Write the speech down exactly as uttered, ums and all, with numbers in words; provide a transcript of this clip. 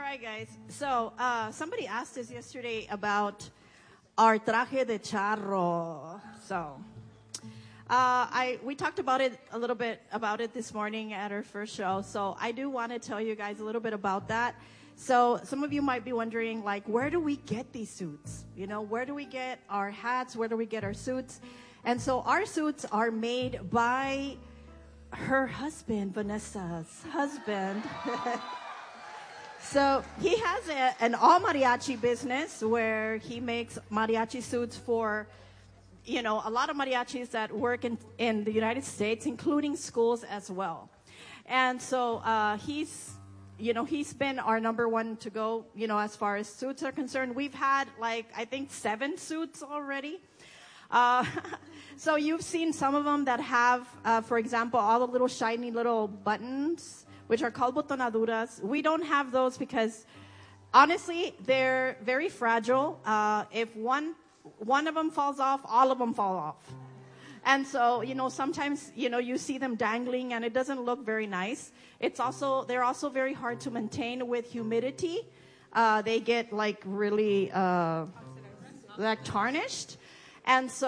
right, guys. So uh, somebody asked us yesterday about our traje de charro. So uh, I we talked about it a little bit about it this morning at our first show. So I do want to tell you guys a little bit about that. So some of you might be wondering, like, where do we get these suits? You know, where do we get our hats? Where do we get our suits? And so our suits are made by her husband, Vanessa's husband. So he has a, an all mariachi business where he makes mariachi suits for, you know, a lot of mariachis that work in, in the United States, including schools as well. And so uh, he's, you know, he's been our number one to go, you know, as far as suits are concerned. We've had, like, I think seven suits already. Uh, so you've seen some of them that have, uh, for example, all the little shiny little buttons, which are called botonaduras. We don't have those because, honestly, they're very fragile. Uh, if one one of them falls off, all of them fall off. And so, you know, sometimes, you know, you see them dangling and it doesn't look very nice. It's also, they're also very hard to maintain with humidity. Uh, they get like really, uh, like tarnished. And so